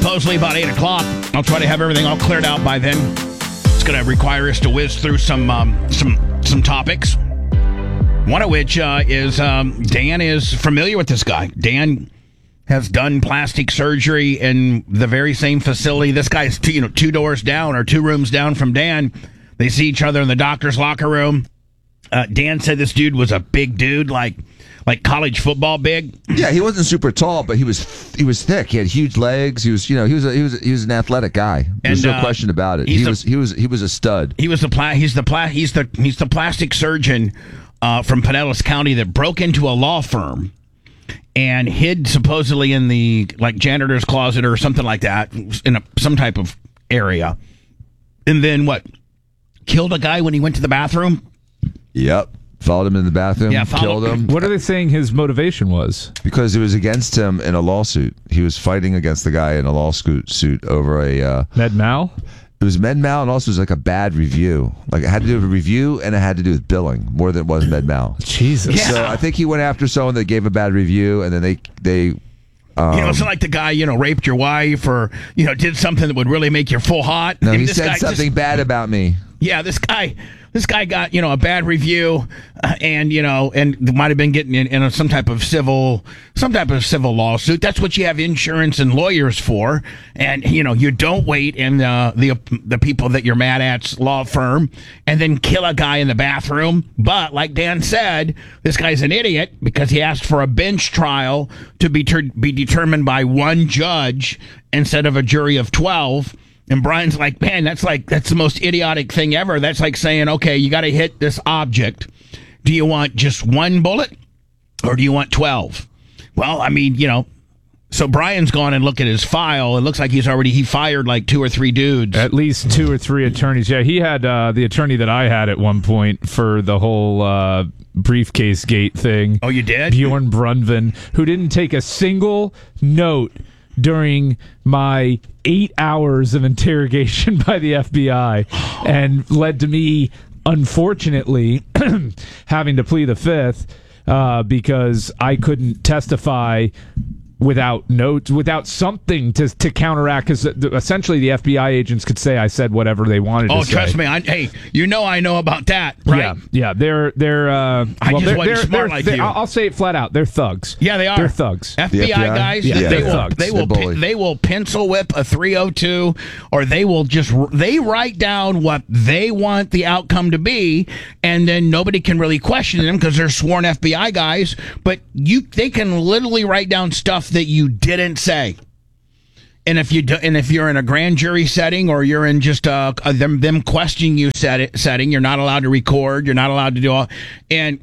supposedly about 8 o'clock. I'll try to have everything all cleared out by then. It's going to require us to whiz through some topics. One of which is Dan is familiar with this guy. Dan has done plastic surgery in the very same facility. This guy's two doors down or 2 rooms down from Dan. They see each other in the doctor's locker room. Dan said this dude was a big dude, like college football big. Yeah, he wasn't super tall, but he was thick. He had huge legs. He was an athletic guy. There's no question about it. He was a stud. He's the plastic surgeon from Pinellas County that broke into a law firm and hid supposedly in the janitor's closet or something like that in some type of area, and then killed a guy when he went to the bathroom. Yep. Followed him in the bathroom, killed him. What are they saying his motivation was? Because it was against him in a lawsuit. He was fighting against the guy in a lawsuit over a... Med mal? It was med mal, and also it was like a bad review. Like it had to do with a review, and it had to do with billing more than it was med mal. Jesus. Yeah. So I think he went after someone that gave a bad review, and then they it's like the guy, raped your wife or, did something that would really make you full hot. No, he said something bad about me. Yeah, this guy got, a bad review and might have been getting in some type of civil lawsuit. That's what you have insurance and lawyers for. And, you don't wait in the people that you're mad at's law firm and then kill a guy in the bathroom. But like Dan said, this guy's an idiot because he asked for a bench trial to be determined by one judge instead of a jury of 12. And Brian's like, man, that's the most idiotic thing ever. That's like saying, okay, you got to hit this object. Do you want just 1 bullet or do you want 12? Well, I mean, so Brian's gone and looked at his file. It looks like he fired 2 or 3 dudes. At least 2 or 3 attorneys. Yeah, he had the attorney that I had at one point for the whole briefcase gate thing. Oh, you did? Bjorn Brunvin, who didn't take a single note during my 8 hours of interrogation by the FBI and led to me, unfortunately, having to plead the fifth because I couldn't testify without notes, without something to counteract, because essentially the FBI agents could say I said whatever they wanted to say. Oh, trust me. I know about that, right? Yeah. They're smart like you. I'll say it flat out. They're thugs. Yeah, they are. They're thugs. FBI guys, they will pencil whip a 302, or they write down what they want the outcome to be, and then nobody can really question them because they're sworn FBI guys, but they can literally write down stuff that you didn't say. And if you're in a grand jury setting or you're in just them questioning you setting, you're not allowed to record. You're not allowed to do all. And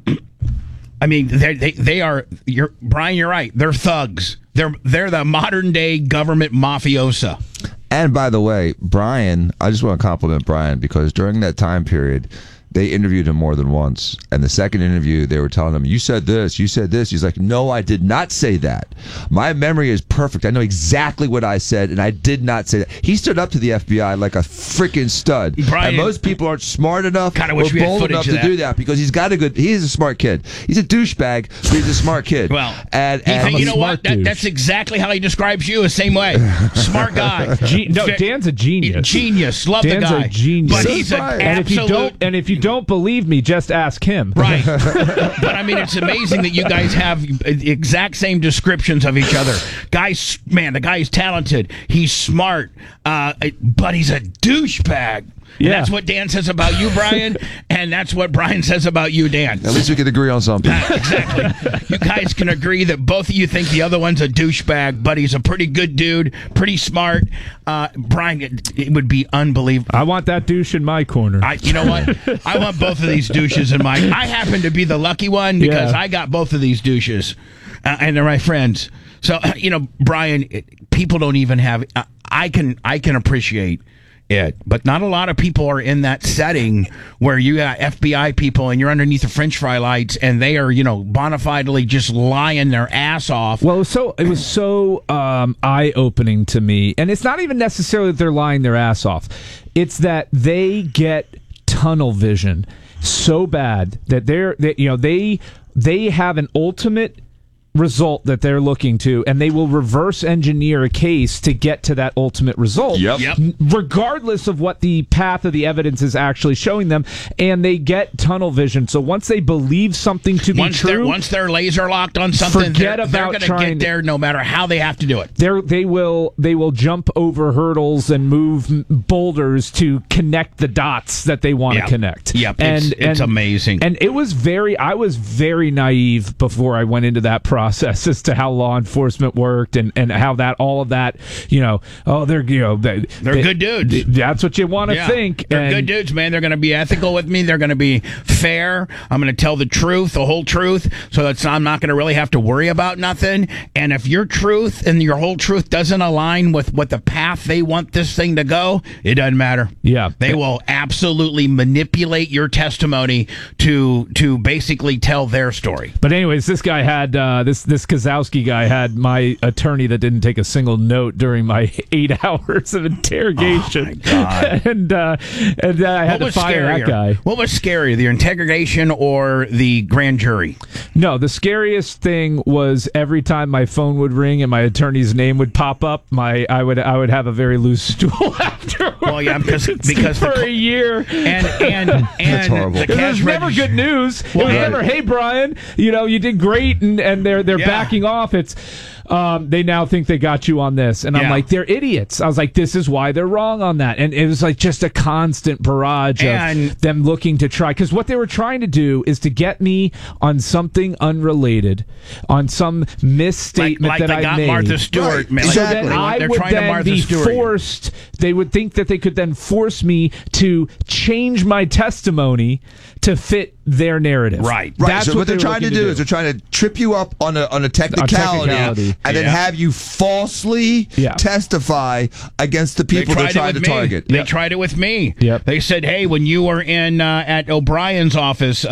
I mean, they are. Brian, you're right. They're thugs. They're the modern day government mafiosa. And by the way, Brian, I just want to compliment Brian because during that time period, they interviewed him more than once. And the second interview, they were telling him, you said this, you said this. He's like, no, I did not say that. My memory is perfect. I know exactly what I said, and I did not say that. He stood up to the FBI like a freaking stud. Brian, and most people aren't smart enough or bold enough to do that because he is a smart kid. He's a douchebag, but he's a smart kid. Well, and you know what? That's exactly how he describes you, the same way. Smart guy. Dan's a genius. Genius. Love Dan's the guy. A genius. But he's an absolute... And if you don't believe me, just ask him. Right. But I mean, it's amazing that you guys have the exact same descriptions of each other. The guy is talented. He's smart. But he's a douchebag. Yeah. That's what Dan says about you, Brian, and that's what Brian says about you, Dan. At least we can agree on something. Exactly. You guys can agree that both of you think the other one's a douchebag, but he's a pretty good dude, pretty smart. Brian, it would be unbelievable. I want that douche in my corner. You know what? I want both of these douches in my... I happen to be the lucky one because I got both of these douches, and they're my friends. So, Brian, people don't even have... I can appreciate it, but not a lot of people are in that setting where you got FBI people and you're underneath the French fry lights and they are, bona fidely just lying their ass off. Well, it was so eye-opening to me, and it's not even necessarily that they're lying their ass off. It's that they get tunnel vision so bad that they have an ultimate result that they're looking to, and they will reverse engineer a case to get to that ultimate result, Yep. regardless of what the path of the evidence is actually showing them. And they get tunnel vision. So once they believe something to be true, once they're laser locked on something, forget they're about going to trying get there no matter how they have to do it. they will jump over hurdles and move boulders to connect the dots that they want to connect. Yep, and it's amazing. And I was very naive before I went into that process as to how law enforcement worked and how that all of that, they're good dudes. That's what you want to think. They're good dudes, man. They're going to be ethical with me. They're going to be fair. I'm going to tell the truth, the whole truth, so that I'm not going to really have to worry about nothing. And if your truth and your whole truth doesn't align with what the path they want this thing to go, it doesn't matter. Yeah. They will absolutely manipulate your testimony to basically tell their story. But anyways, this guy had this Kozowski guy had my attorney that didn't take a single note during my 8 hours of interrogation. Oh my God. and I had to fire that guy. What was scarier, the interrogation or the grand jury? No, the scariest thing was every time my phone would ring and my attorney's name would pop up, I would have a very loose stool afterwards. Well, yeah, because for a year, and That's horrible. the It cash was never register- good news. Well, it was right. never, hey Brian, you did great, and they're backing off. It's they now think they got you on this, and I'm like, they're idiots. I was like, this is why they're wrong on that, and it was like just a constant barrage of them looking to try, because what they were trying to do is to get me on something unrelated, on some misstatement like that they I got made. Martha Stewart, man. So Exactly. that I They're would trying to then Martha be Stewart you. forced. They would think that they could then force me to change my testimony to fit their narrative. Right. That's So what they're they were trying to looking do is they're trying to trip you up on a technicality, and then have you falsely testify against the people they're trying to target. They tried it with me. Yep. They said, hey, when you were in at O'Brien's office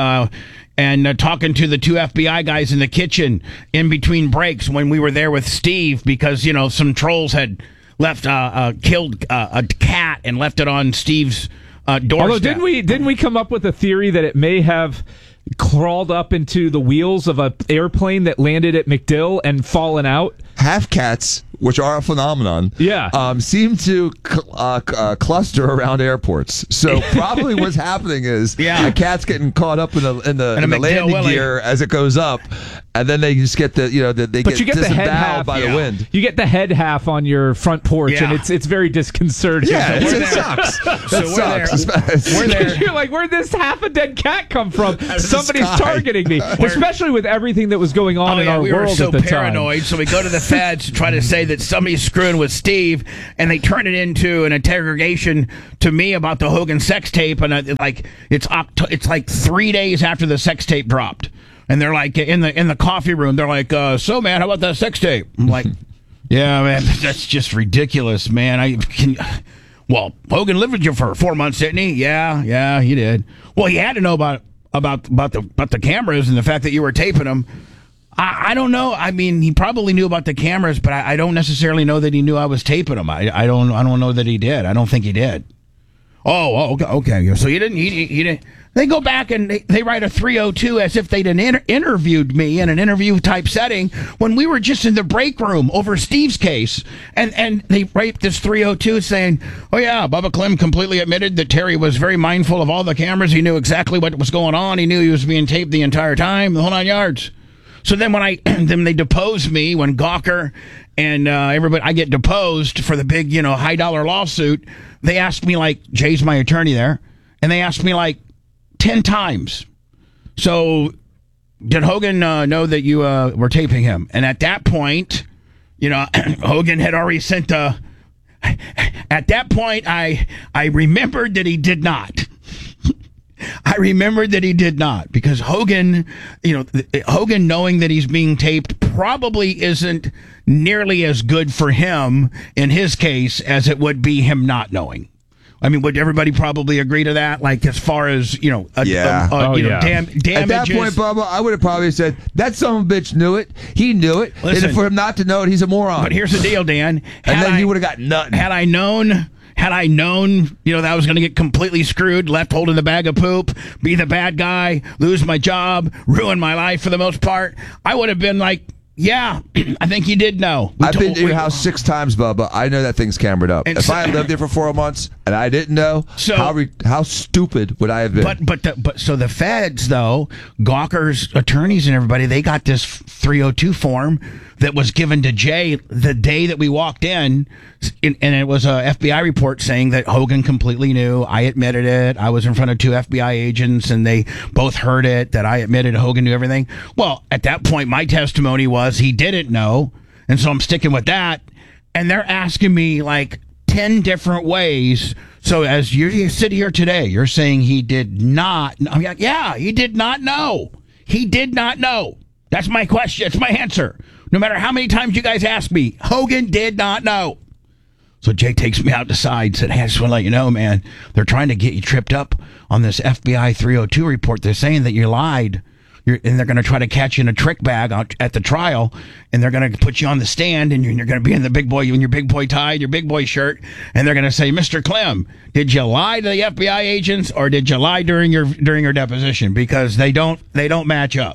and talking to the two FBI guys in the kitchen in between breaks when we were there with Steve, because, some trolls had left killed a cat and left it on Steve's doorstep. Although didn't we come up with a theory that it may have crawled up into the wheels of an airplane that landed at MacDill and fallen out? Half cats, which are a phenomenon, seem to cluster around airports. So probably what's happening is a cat's getting caught up in the landing gear as it goes up, and then they just get you get the head half by the wind. You get the head half on your front porch, and it's very disconcerting. Yeah, it sucks. It sucks. We're there. You're like, where'd this half a dead cat come from? Somebody's sky. targeting me, especially with everything that was going on in our we world were so at the paranoid, time. so we go to the feds to try to say that somebody's screwing with Steve, and they turn it into an interrogation to me about the Hogan sex tape, and it's like 3 days after the sex tape dropped, and they're like in the coffee room, they're like, so man, how about that sex tape? I'm like, yeah, man, that's just ridiculous, man. Well, Hogan lived with you for 4 months, didn't he? Yeah, he did. Well, he had to know about the cameras and the fact that you were taping them. I don't know. I mean, he probably knew about the cameras, but I don't necessarily know that he knew I was taping them. I don't know that he did. I don't think he did. Oh, okay. So he didn't. They go back and they write a 302 as if they'd interviewed me in an interview type setting when we were just in the break room over Steve's case. And they write this 302 saying, oh yeah, Bubba Clem completely admitted that Terry was very mindful of all the cameras. He knew exactly what was going on. He knew he was being taped the entire time, the whole 9 yards. So then when then they depose me, when Gawker and everybody, I get deposed for the big, high dollar lawsuit. They asked me, like, Jay's my attorney there, and they asked me like 10 times. So did Hogan know that you were taping him? And at that point, Hogan had already sent at that point, I remembered that he did not. I remembered that he did not, because Hogan, Hogan knowing that he's being taped probably isn't nearly as good for him in his case as it would be him not knowing. I mean, would everybody probably agree to that? Like, as far as, damages. At that point, Bubba, I would have probably said, that son of a bitch knew it. He knew it. Listen, and for him not to know it, he's a moron. But here's the deal, Dan. And then he would have got nothing. Had I known, that I was going to get completely screwed, left holding the bag of poop, be the bad guy, lose my job, ruin my life for the most part, I would have been like, Yeah, I think he did know. I've been to your house 6 times, Bubba. I know that thing's cambered up. And If I had lived there for 4 months and I didn't know, how stupid would I have been? But so the feds, though, Gawker's attorneys and everybody, they got this 302 form that was given to Jay the day that we walked in, and it was a FBI report saying that Hogan completely knew. I admitted it. I was in front of 2 FBI agents, and they both heard it, that I admitted Hogan knew everything. Well, at that point, my testimony was he didn't know, and so I'm sticking with that. And they're asking me like 10 different ways. So as you sit here today, you're saying he did not. I'm like, yeah, he did not know. He did not know. That's my question. It's my answer. No matter how many times you guys ask me, Hogan did not know. So Jay takes me out to the side and said, hey, I just want to let you know, man, they're trying to get you tripped up on this FBI 302 report. They're saying that you lied. And they're going to try to catch you in a trick bag at the trial, and they're going to put you on the stand, and you're going to be in the big boy, in your big boy tie, your big boy shirt, and they're going to say, Mr. Clem, did you lie to the FBI agents, or did you lie during your deposition? Because they don't match up.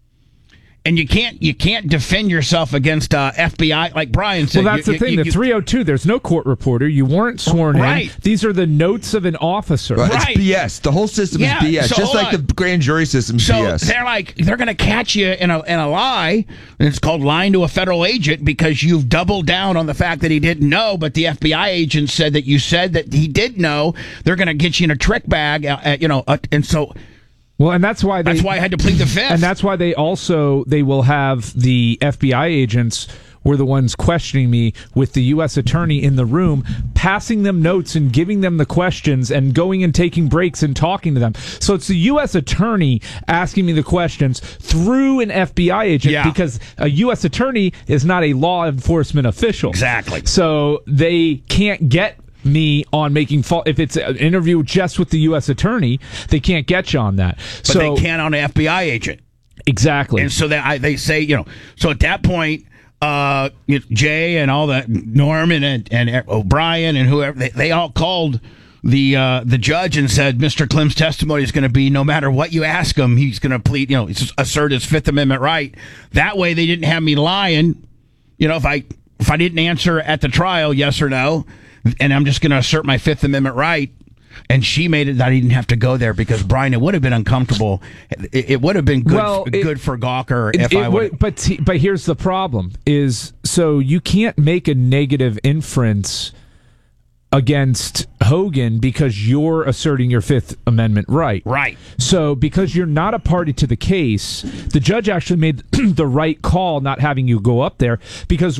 And you can't defend yourself against FBI, like Brian said. Well, that's the thing. The 302, there's no court reporter. You weren't sworn in. These are the notes of an officer. Right. It's BS. The whole system is BS. So just like the grand jury system is BS. So they're going to catch you in a lie, and it's called lying to a federal agent because you've doubled down on the fact that he didn't know, but the FBI agent said that you said that he did know. They're going to get you in a trick bag, and so... Well, and that's why I had to plead the fifth. And that's why they will have the FBI agents were the ones questioning me with the U.S. attorney in the room, passing them notes and giving them the questions and going and taking breaks and talking to them. So it's the U.S. attorney asking me the questions through an FBI agent because a U.S. attorney is not a law enforcement official. Exactly. So they can't get me on making if it's an interview just with the U.S. attorney, they can't get you on that. But they can on an FBI agent. Exactly. And so they say, so at that point, Jay and all that, Norman and O'Brien and whoever, they all called the judge and said, Mr. Clem's testimony is going to be no matter what you ask him, he's going to plead, assert his Fifth Amendment right. That way they didn't have me lying. If I didn't answer at the trial, yes or no, and I'm just going to assert my Fifth Amendment right. And she made it that I didn't have to go there because, Brian, it would have been uncomfortable. It would have been good for Gawker if I would. But here's the problem: is so you can't make a negative inference against Hogan because you're asserting your Fifth Amendment right. Right. So because you're not a party to the case, the judge actually made the right call not having you go up there because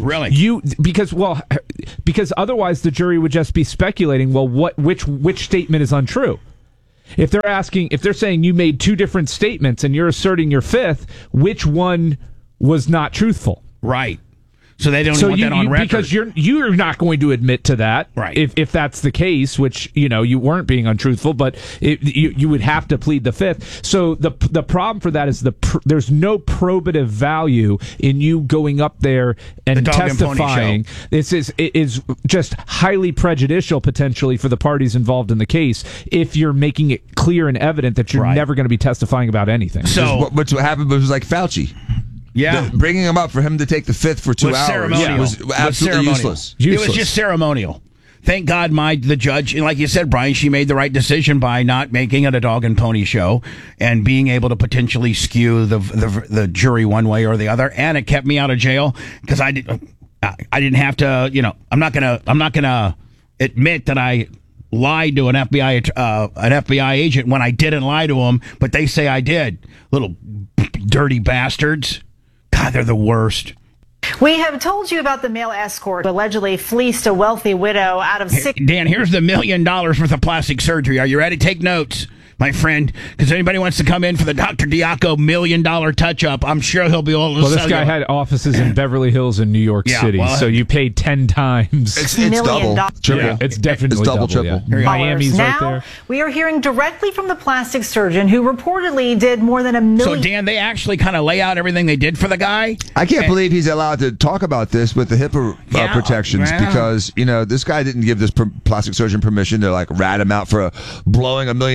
because otherwise the jury would just be speculating, well, which statement is untrue? If they're saying you made 2 different statements and you're asserting your fifth, which one was not truthful? Right. So they don't want that on record. Because you're not going to admit to that, right? If that's the case, which you weren't being untruthful, but you would have to plead the fifth. So the problem for that is there's no probative value in you going up there and testifying. It is just highly prejudicial potentially for the parties involved in the case if you're making it clear and evident that you're never going to be testifying about anything. So what happened was like Fauci. Yeah, bringing him up for him to take the fifth for 2 hours was absolutely useless. It was just ceremonial. Thank God the judge, and like you said, Brian, she made the right decision by not making it a dog and pony show and being able to potentially skew the jury one way or the other. And it kept me out of jail because I didn't have to. I'm not gonna admit that I lied to an FBI agent when I didn't lie to him, but they say I did. Little dirty bastards. God, they're the worst. We have told you about the male escort who allegedly fleeced a wealthy widow out of Dan, here's the $1 million worth of plastic surgery. Are you ready? Take notes, my friend, because anybody wants to come in for the Dr. Diaco $1 million touch-up, I'm sure he'll be able to Well, this guy had offices in Beverly Hills and New York City, so you paid 10 times. It's double, triple. Yeah, it's definitely double, triple. Yeah. Miami's now, right there. We are hearing directly from the plastic surgeon who reportedly did more than $1 million. So, Dan, they actually kind of lay out everything they did for the guy? I can't believe he's allowed to talk about this with the HIPAA protections because, this guy didn't give this plastic surgeon permission to, rat him out for blowing $1 million.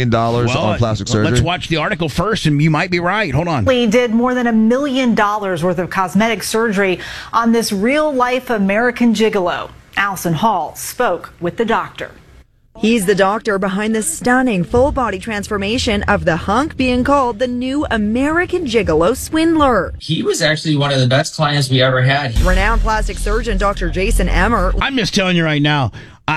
on plastic surgery? Let's watch the article first, and you might be right. Hold on. He did more than $1 million worth of cosmetic surgery on this real-life American gigolo. Allison Hall spoke with the doctor. He's the doctor behind the stunning full-body transformation of the hunk being called the new American Gigolo swindler. He was actually one of the best clients we ever had. Renowned plastic surgeon Dr. Jason Emmer. I'm just telling you right now,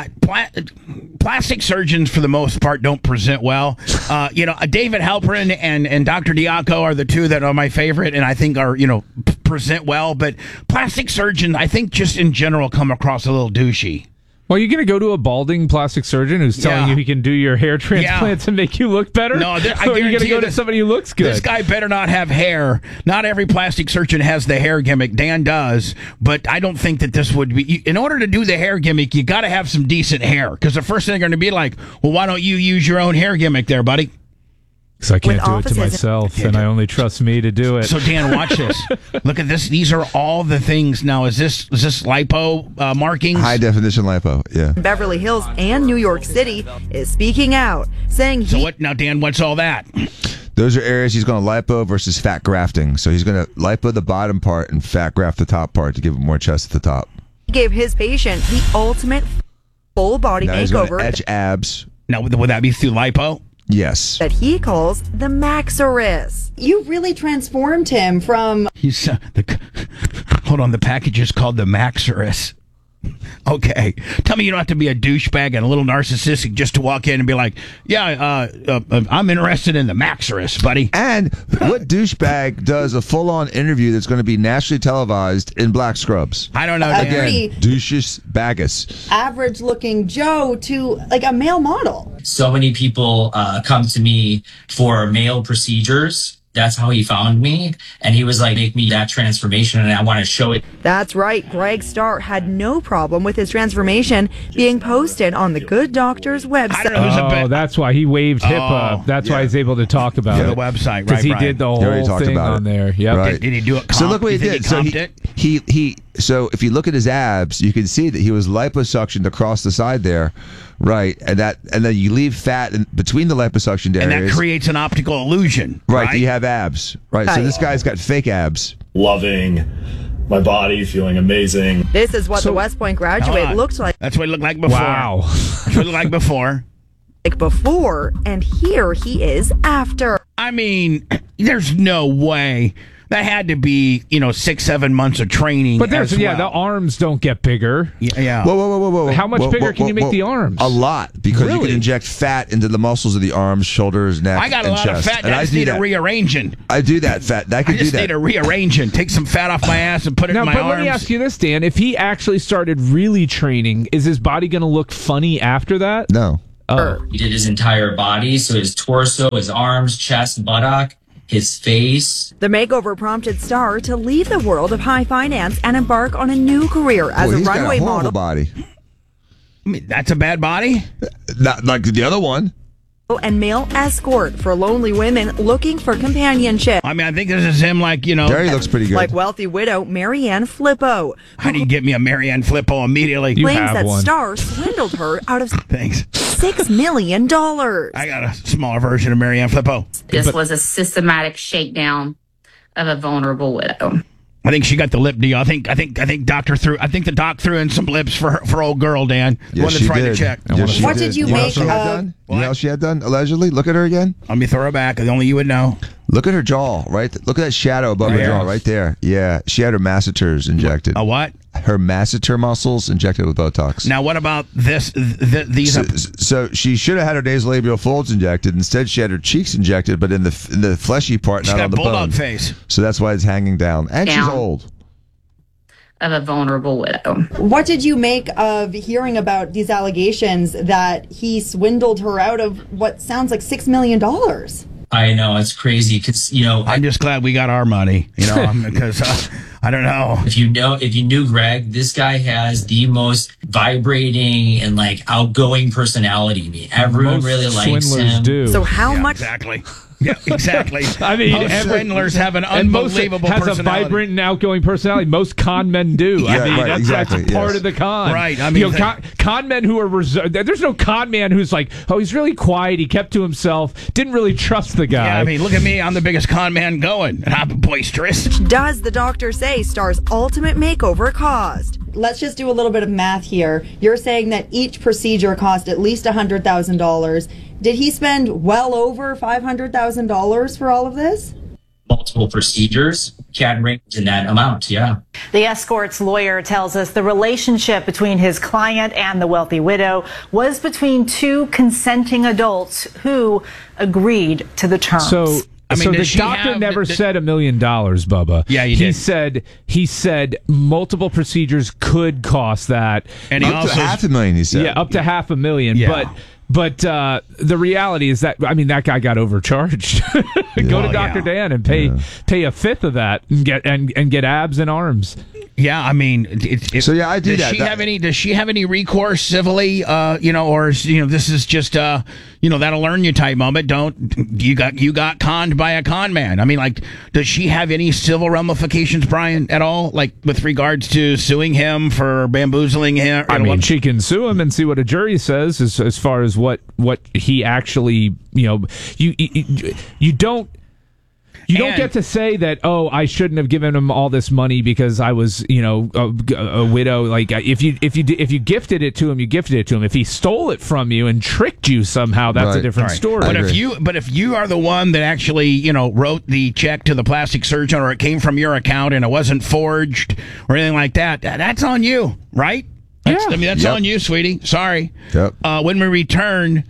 plastic surgeons, for the most part, don't present well. David Halperin and Dr. Diaco are the two that are my favorite, and I think are, present well. But plastic surgeons, I think, just in general, come across a little douchey. Well, you're going to go to a balding plastic surgeon who's telling you he can do your hair transplant to make you look better? No, I or you're going to go to somebody who looks good? This guy better not have hair. Not every plastic surgeon has the hair gimmick. Dan does, but I don't think that this would be. In order to do the hair gimmick, you got to have some decent hair, because the first thing they're going to be like, well, why don't you use your own hair gimmick there, buddy? Because I can't do it to myself, and I only trust me to do it. So, Dan, watch this. Look at this. These are all the things. Now, is this lipo markings? High definition lipo, yeah. Beverly Hills and New York City is speaking out, saying So what? Now, Dan, what's all that? Those are areas he's going to lipo versus fat grafting. So he's going to lipo the bottom part and fat graft the top part to give him more chest at the top. He gave his patient the ultimate full-body Now he's going to makeover. etch abs. Now, would that be through lipo? Yes. That he calls the Maxorus. You really transformed him from... He's hold on. The package is called the Maxorus. Okay, tell me you don't have to be a douchebag and a little narcissistic just to walk in and be like, yeah, I'm interested in the Maxorus, buddy. And what douchebag does a full-on interview that's going to be nationally televised in black scrubs? I don't know, Dan. Again, douches bagus. average-looking Joe to like a male model. So many people come to me for male procedures. That's how he found me. And he was like, make me that transformation, and I want to show it. That's right. Greg Starr had no problem with his transformation being posted on the Good Doctor's website. That's why he waived HIPAA. That's why he's able to talk about the it. website, right? Because he Brian. did the He already whole talked thing about on it. there. Yep. Right. Did he do it? So look what he did. So it? So if you look at his abs, you can see that he was liposuctioned across the side there, right? And then you leave fat in between the liposuctioned areas, And that creates an optical illusion, right? You have abs, right? So this guy's got fake abs. Loving my body, feeling amazing. This is what the West Point graduate looked like. That's what it looked like before. Wow. That's what it looked like before. Before, and here he is after. I mean, there's no way. That had to be, 6-7 months of training. But there's, as well. the arms don't get bigger. Yeah. Whoa. How much bigger can you make the arms? A lot, because you Really? can inject fat into the muscles of the arms, shoulders, neck, I got a and lot chest. of fat And that I just need a rearranging. I do that fat. I I can do just that. need a rearranging. Take some fat off my ass and put it Now, in my but arms. let me ask you this, Dan. If he actually started really training, is his body going to look funny after that? No. Oh. He did his entire body, so his torso, his arms, chest, buttock, his face. The makeover prompted Starr to leave the world of high finance and embark on a new career as a He's runway got a horrible model body. I mean, that's a bad body? Not like the other one. and male escort for lonely women looking for companionship. I mean, I think this is him, Gary looks pretty good. Like wealthy widow Marianne Flippo. How do you get me a Marianne Flippo immediately? Claims that Starr swindled her out of Thanks. $6 million. I got a smaller version of Marianne Flippo. This was a systematic shakedown of a vulnerable widow. I think she got the lip deal. I think the doc threw in some lips for old girl, Dan. Yes, One that's she right to did. check. Yes, she What did you know what make else she had of- done? You know what she had done, allegedly? Look at her again. Let me throw her back. Only you would know. Look at her jaw, right? Look at that shadow above her jaw right there. Yeah, she had her masseters injected. A what? Her masseter muscles injected with Botox. Now, what about this? These So she should have had her nasolabial folds injected. Instead, she had her cheeks injected, but in the fleshy part, she's not got on the bulldog bone. face. So that's why it's hanging down. And she's old. Of a vulnerable widow. What did you make of hearing about these allegations that he swindled her out of what sounds like $6 million? I know, it's crazy because, I'm just glad we got our money, because I don't know. If you knew Greg, this guy has the most vibrating and outgoing personality. Everyone Most really likes swindlers him. do. So how much? Exactly. Yeah, exactly. I mean, most swindlers have an unbelievable has personality. a vibrant and outgoing personality. Most con men do. Yeah, I mean, right, that's exactly, part yes. of the con. Right, I mean, con men who are reserved. There's no con man who's like, oh, he's really quiet. He kept to himself. Didn't really trust the guy. Yeah, I mean, look at me. I'm the biggest con man going, and I'm boisterous. Does the doctor say Star's ultimate makeover cost? Let's just do a little bit of math here. You're saying that each procedure cost at least $100,000. Did he spend well over $500,000 for all of this? Multiple procedures can range in that amount, yeah. The escort's lawyer tells us the relationship between his client and the wealthy widow was between two consenting adults who agreed to the terms. So, I mean, so the does she doctor have never the- said $1 million, Bubba. Yeah, he did. He said multiple procedures could cost that. And he Up to also $500,000, he said. Yeah, up to $500,000. Yeah. But the reality is that, I mean, that guy got overcharged. Go to Oh, Dr. yeah. Dan and pay a fifth of that and get abs and arms. Yeah, I mean, So, yeah, I do does that. She have any? Does she have any recourse civilly? Or this is just that'll learn you type moment. You got conned by a con man. I mean, like, does she have any civil ramifications, Brian, at all? Like with regards to suing him for bamboozling him? I mean, she can sue him and see what a jury says as far as what he actually, you don't. You don't get to say that, oh, I shouldn't have given him all this money because I was, a widow. Like if you gifted it to him, you gifted it to him. If he stole it from you and tricked you somehow, that's a Right. different Right. story. But if you are the one that actually, wrote the check to the plastic surgeon, or it came from your account and it wasn't forged or anything like that, that's on you, right? That's Yep. on you, sweetie. Sorry. Yep. When we return,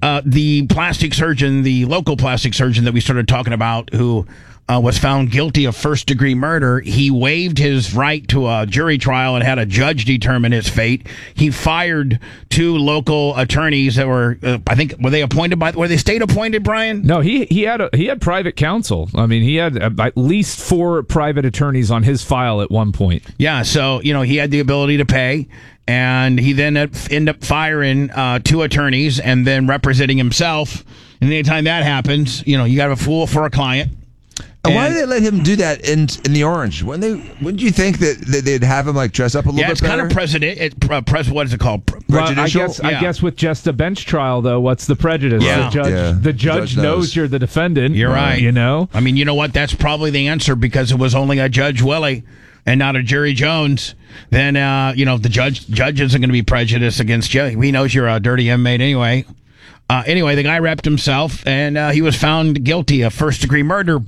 the plastic surgeon, the local plastic surgeon that we started talking about, who was found guilty of first-degree murder, he waived his right to a jury trial and had a judge determine his fate. He fired 2 local attorneys that were, I think, were they state appointed, Brian? No, he had private counsel. I mean, he had at least 4 private attorneys on his file at one point. Yeah, so, he had the ability to pay. And he then ended up firing 2 attorneys and then representing himself. And anytime that happens, you got a fool for a client. And why did they let him do that in the orange? Wouldn't you think that they'd have him like dress up a little bit it's better? kind of what is it called? Well, Prejudicial? I guess with just a bench trial, though, what's the prejudice? Yeah. The judge knows you're the defendant. You're right. I mean, you know what? That's probably the answer, because it was only a Judge Willie and not a Jerry Jones. Then, the judge isn't going to be prejudiced against you. He knows you're a dirty inmate anyway. Anyway, the guy repped himself, and he was found guilty of first-degree murder,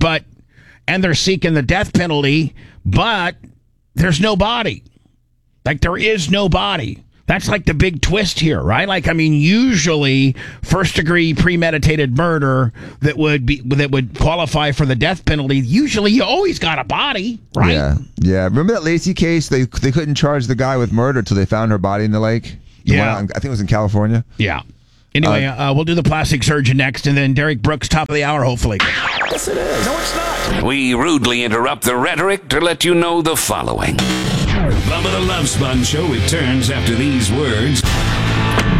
and they're seeking the death penalty, but there's no body. Like, there is no body. That's like the big twist here, right? Like, I mean, usually first-degree premeditated murder that would qualify for the death penalty, usually you always got a body, right? Yeah. Remember that Lacey case? They couldn't charge the guy with murder until they found her body in the lake? Yeah. I think it was in California. Yeah. Anyway, we'll do the plastic surgeon next, and then Derek Brooks, top of the hour, hopefully. Yes, it is. No, it's not. We rudely interrupt the rhetoric to let you know the following. Bubba the Love Sponge Show returns after these words.